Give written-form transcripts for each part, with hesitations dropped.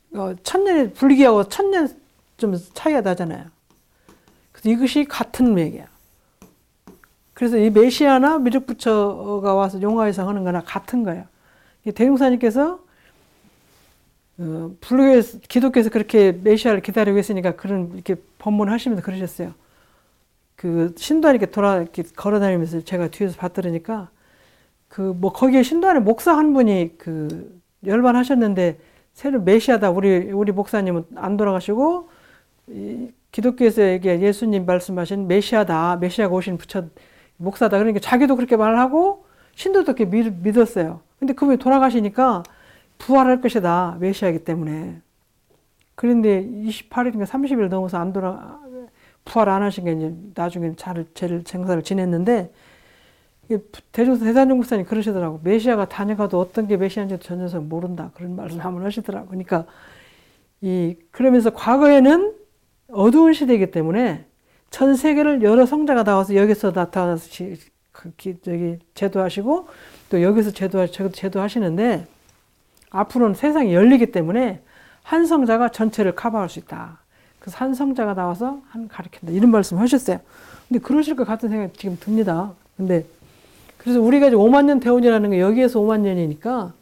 천년의 불기하고 천년 좀 차이가 나잖아요. 그래서 이것이 같은 맥이야. 그래서 이 메시아나 미륵부처가 와서 용화에서 하는 거나 같은 거예요. 대종사님께서 불교에서, 기독교에서 그렇게 메시아를 기다리고 있으니까 그런 이렇게 법문을 하시면서 그러셨어요. 그 신도 이렇게 이렇게 걸어다니면서 제가 뒤에서 받들으니까 거기에 신도 안에 목사 한 분이 열반하셨는데 새로 메시아다. 우리 목사님은 안 돌아가시고 기독교에서 예수님 말씀하신 메시아다. 메시아가 오신 부처 목사다. 그러니까 자기도 그렇게 말하고 신도도 그렇게 믿었어요. 근데 그분이 돌아가시니까 부활할 것이다. 메시아이기 때문에. 그런데 28일인가 30일 넘어서 부활 안 하신 게 이제 나중에 제일 생사를 지냈는데 대산정 목사님 그러시더라고. 메시아가 다녀가도 어떤 게 메시아인지 전혀 모른다. 그런 말을 한번 하시더라고. 그러니까 그러면서 과거에는 어두운 시대이기 때문에 전 세계를 여러 성자가 나와서 여기서 나타나서 제도하시고 또 여기서 제도하시는데 앞으로는 세상이 열리기 때문에 한 성자가 전체를 커버할 수 있다. 그래서 한 성자가 나와서 가르친다. 이런 말씀 하셨어요. 근데 그러실 것 같은 생각이 지금 듭니다. 근데 그래서 우리가 이제 5만 년 대운이라는 게 여기에서 5만 년이니까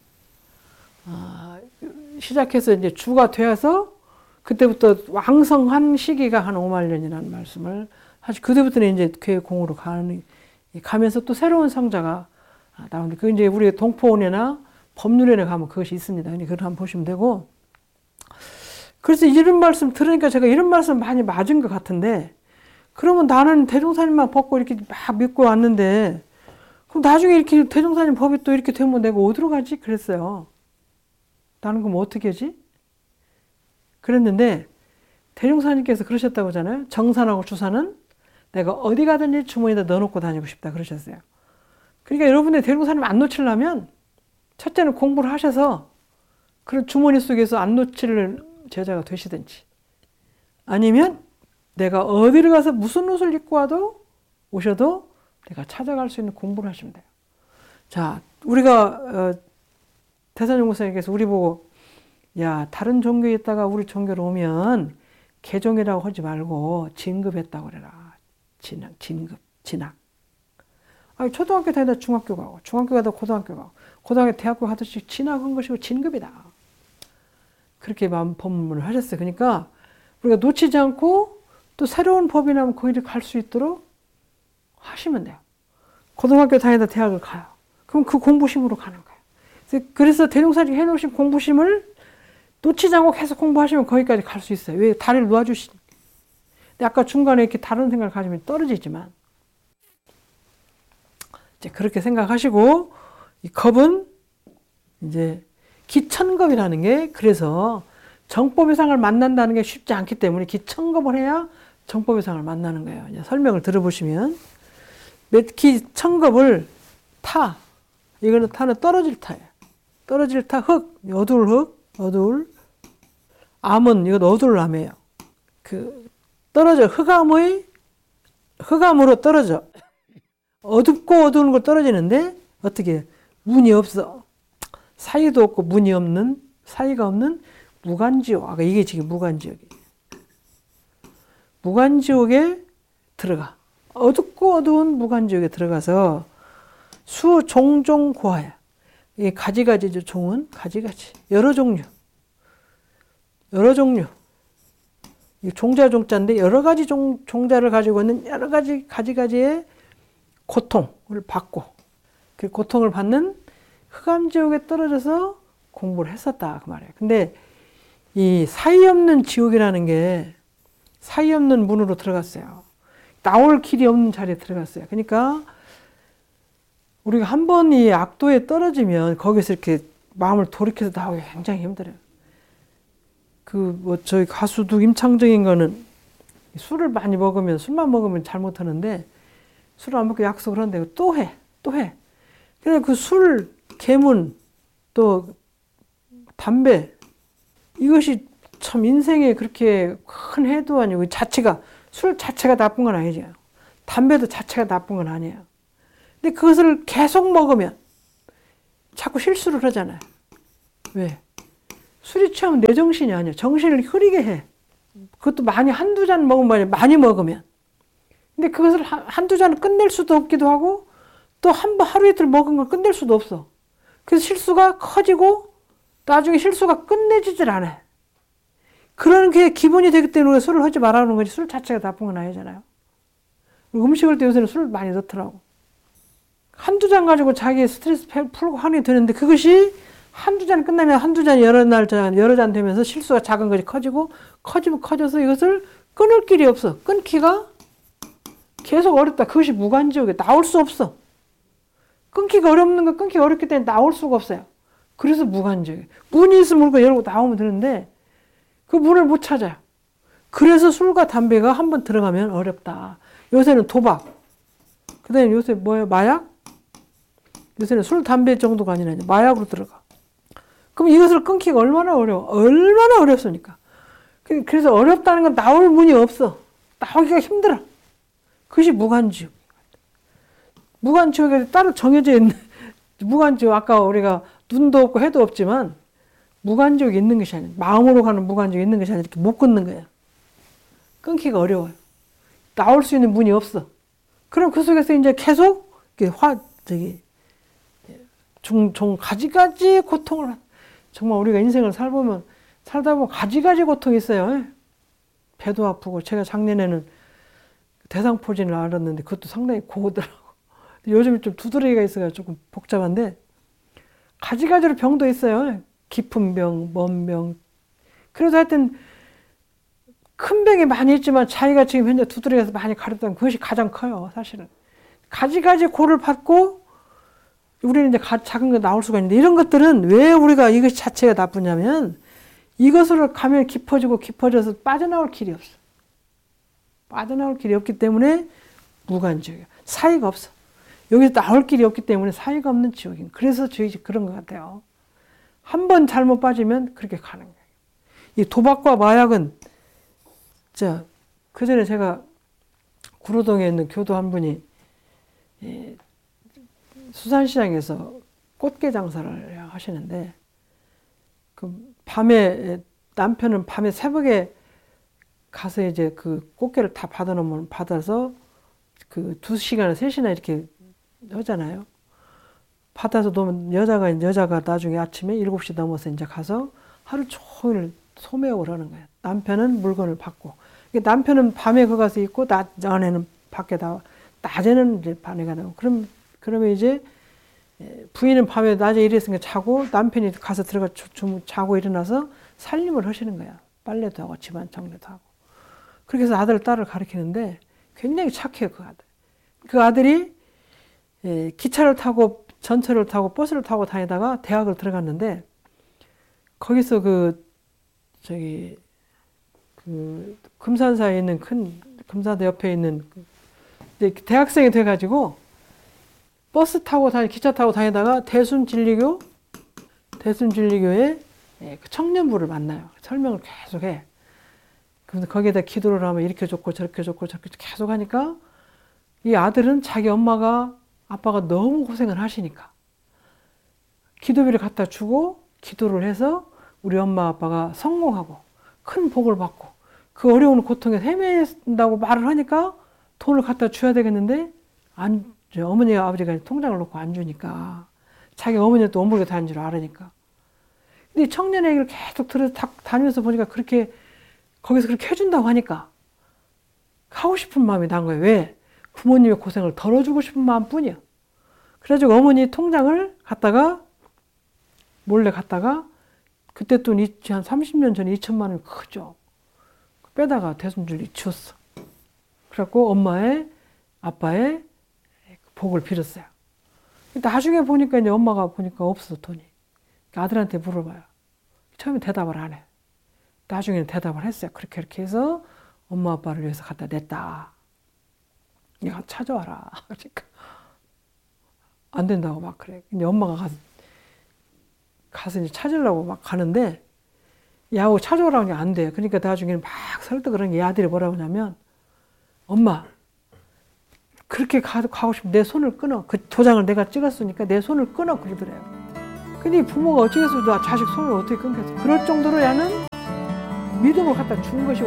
시작해서 이제 주가 되어서 그때부터 왕성한 시기가 한 5만 년이라는 말씀을 하시. 그때부터는 이제 교회 공으로 가면서 또 새로운 성자가 나오는데 그 이제 우리 동포원이나 법률원에 가면 그것이 있습니다. 그걸 한번 보시면 되고. 그래서 이런 말씀 들으니까 제가 이런 말씀 많이 맞은 것 같은데, 그러면 나는 대종사님만 벗고 이렇게 막 믿고 왔는데, 그럼 나중에 이렇게 대종사님 법이 또 이렇게 되면 내가 어디로 가지? 그랬어요. 나는 그럼 어떻게 하지? 그랬는데 대종사님께서 그러셨다고 하잖아요. 정산하고 주사는 내가 어디 가든지 주머니에다 넣어놓고 다니고 싶다 그러셨어요. 그러니까 여러분들 대종사님 안 놓치려면 첫째는 공부를 하셔서 그런 주머니 속에서 안 놓칠 제자가 되시든지, 아니면 내가 어디를 가서 무슨 옷을 입고 오셔도 내가 찾아갈 수 있는 공부를 하시면 돼요. 자, 우리가 대산정 목사님께서 우리 보고 야, 다른 종교에 있다가 우리 종교로 오면 개종이라고 하지 말고 진급했다고 그래라. 진학. 아니, 초등학교 다니다 중학교 가고, 중학교 가다 고등학교 가고, 고등학교 대학교 가듯이 진학한 것이고 진급이다. 그렇게 법문을 하셨어요. 그러니까 우리가 놓치지 않고 또 새로운 법이 나면 거기를 갈 수 있도록 하시면 돼요. 고등학교 다니다 대학을 가요. 그럼 그 공부심으로 가는 거예요. 그래서 대종사님 해놓으신 공부심을 놓치지 않고 계속 공부하시면 거기까지 갈 수 있어요. 왜? 다리를 놓아주시니까. 근데 아까 중간에 이렇게 다른 생각을 가지면 떨어지지만, 이제 그렇게 생각하시고, 이 겁은 이제 기천겁이라는 게, 그래서 정법의 상을 만난다는 게 쉽지 않기 때문에 기천겁을 해야 정법의 상을 만나는 거예요. 이제 설명을 들어보시면, 기천겁을 이거는 타는 떨어질 타예요. 떨어질 타, 어두울, 암은, 이건 어두울 암이에요. 흑암으로 떨어져. 어둡고 어두운 걸 떨어지는데, 어떻게, 문이 없어. 사이도 없고 문이 없는, 사이가 없는 무간지옥. 아까 이게 지금 무간지옥이에요. 무간지옥에 들어가. 어둡고 어두운 무간지옥에 들어가서 수종종고하야. 이 가지가지죠. 종은 가지가지. 여러 종류. 이 종자인데 여러 가지 종자를 가지고 있는 여러 가지 가지가지의 고통을 받고, 그 고통을 받는 흑암지옥에 떨어져서 공부를 했었다 그 말이에요. 근데 이 사이 없는 지옥이라는 게 사이 없는 문으로 들어갔어요. 나올 길이 없는 자리에 들어갔어요. 그러니까 우리가 한 번 이 악도에 떨어지면 거기서 이렇게 마음을 돌이켜서 나오기 굉장히 힘들어요. 저희 가수도 임창정인 거는 술을 많이 먹으면, 술만 먹으면 잘못하는데, 술을 안 먹고 약속을 하는데 또 해. 근데 그 술, 개문, 또 담배, 이것이 참 인생에 그렇게 큰 해도 아니고, 술 자체가 나쁜 건 아니죠. 담배도 자체가 나쁜 건 아니에요. 근데 그것을 계속 먹으면 자꾸 실수를 하잖아요. 왜? 술이 취하면 내 정신이 아니야. 정신을 흐리게 해. 그것도 많이 한두 잔 먹으면 많이 먹으면. 근데 그것을 한두 잔을 끝낼 수도 없기도 하고 또 한 번 하루 이틀 먹은 걸 끝낼 수도 없어. 그래서 실수가 커지고 나중에 실수가 끝내지질 않아. 그런 게 기본이 되기 때문에 술을 하지 말라는 거지. 술 자체가 나쁜 건 아니잖아요. 음식을 때 요새는 술을 많이 넣더라고. 한두 잔 가지고 자기 스트레스 풀고 하는 게 되는데 그것이 한두 잔 끝나면 한두 잔이 여러 잔 되면서 실수가 작은 것이 커지고 커져서 이것을 끊을 길이 없어. 끊기가 계속 어렵다. 그것이 무간지옥이야. 나올 수 없어. 끊기가 어렵는 거 끊기가 어렵기 때문에 나올 수가 없어요. 그래서 무간지옥이야. 문이 있으면 우리가 열고 나오면 되는데 그 문을 못 찾아요. 그래서 술과 담배가 한번 들어가면 어렵다. 요새는 도박. 그 다음에 요새 뭐예요? 마약? 요새는 술, 담배 정도가 아니라 이제 마약으로 들어가. 그럼 이것을 끊기가 얼마나 어려워. 얼마나 어렵습니까? 그래서 어렵다는 건 나올 문이 없어. 나오기가 힘들어. 그것이 무간지옥. 무간지옥에 따로 정해져 있는, 무간지옥, 아까 우리가 눈도 없고 해도 없지만, 무간지옥이 있는 것이 아니야. 마음으로 가는 무간지옥이 있는 것이 아니라 이렇게 못 끊는 거야. 끊기가 어려워요. 나올 수 있는 문이 없어. 그럼 그 속에서 이제 계속, 가지가지 고통을, 정말 우리가 인생을 살다 보면 가지가지 고통이 있어요. 배도 아프고, 제가 작년에는 대상포진을 앓았는데 그것도 상당히 고더라고. 요즘 좀 두드러기가 있어서 조금 복잡한데, 가지가지로 병도 있어요. 깊은 병, 먼 병. 그래서 하여튼, 큰 병이 많이 있지만 자기가 지금 현재 두드러기에서 많이 가렸다면 그것이 가장 커요, 사실은. 가지가지 고를 받고, 우리는 이제 작은 거 나올 수가 있는데, 이런 것들은 왜 우리가 이것 자체가 나쁘냐면, 이것으로 가면 깊어져서 빠져나올 길이 없어. 빠져나올 길이 없기 때문에 무간지옥이야. 사이가 없어. 여기서 나올 길이 없기 때문에 사이가 없는 지옥인. 그래서 저희 그런 것 같아요. 한 번 잘못 빠지면 그렇게 가는 거예요. 이 도박과 마약은, 그 전에 제가 구로동에 있는 교도 한 분이 수산시장에서 꽃게 장사를 하시는데, 남편은 밤에 새벽에 가서 이제 그 꽃게를 다 받아서 그 2시간이나 3시나 이렇게 하잖아요. 받아서 놓으면 여자가 나중에 아침에 7시 넘어서 이제 가서 하루 종일 소매업을 하는 거예요. 남편은 물건을 받고. 남편은 밤에 거 가서 있고, 낮에는 밖에 나와. 낮에는 이제 반에가 나오고. 그러면 이제 부인은 밤에 낮에 일했으니까 자고, 남편이 가서 들어가 자고 일어나서 살림을 하시는 거야. 빨래도 하고 집안 정리도 하고. 그렇게 해서 아들, 딸을 가르치는데 굉장히 착해요, 그 아들. 그 아들이 기차를 타고 전철을 타고 버스를 타고 다니다가 대학을 들어갔는데, 거기서 금산사에 있는 금산대 옆에 있는 대학생이 돼가지고 버스 타고 기차 타고 다니다가 대순진리교의 청년부를 만나요. 설명을 계속 해. 그래서 거기에다 기도를 하면 이렇게 좋고 저렇게 좋고 저렇게 계속 하니까 이 아들은 자기 아빠가 너무 고생을 하시니까 기도비를 갖다 주고 기도를 해서 우리 엄마 아빠가 성공하고 큰 복을 받고 그 어려운 고통에 헤맨다고 말을 하니까 돈을 갖다 줘야 되겠는데 어머니와 아버지가 통장을 놓고 안 주니까 자기 어머니가 또 원불교 다닌 줄 알으니까. 근데 이 청년 얘기를 계속 다니면서 보니까 거기서 그렇게 해준다고 하니까 하고 싶은 마음이 난 거예요. 왜? 부모님의 고생을 덜어주고 싶은 마음뿐이야. 그래가지고 어머니 통장을 몰래 갔다가 그때 돈 한 30년 전에 2천만 원이 크죠. 빼다가 대순줄이 줬어. 그래갖고 아빠의 복을 빌었어요. 나중에 보니까 이제 엄마가 보니까 없어, 돈이. 아들한테 물어봐요. 처음에 대답을 안 해. 나중에는 대답을 했어요. 그렇게 해서 엄마 아빠를 위해서 갖다 냈다. 얘가 찾아와라. 그러니까 안 된다고 막 그래. 근데 엄마가 가서 이제 찾으려고 막 가는데 야하고 찾아오라는 게 안 돼. 그러니까 나중에는 막 설득을 하는 게 아들이 뭐라고 하냐면 엄마 그렇게 가고 싶으면 내 손을 끊어. 그 도장을 내가 찍었으니까 내 손을 끊어 그러더래요. 근데 부모가 어찌겠어. 나 자식 손을 어떻게 끊겠어. 그럴 정도로 야는 믿음을 갖다 준 것이